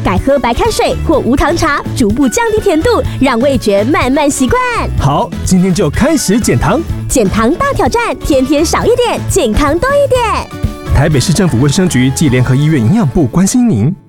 改喝白开水或无糖茶，逐步降低甜度，让味觉慢慢习惯。 好，今天就开始减糖。 减糖大挑战，天天少一点，健康多一点。 台北市政府卫生局暨联合医院营养部关心您。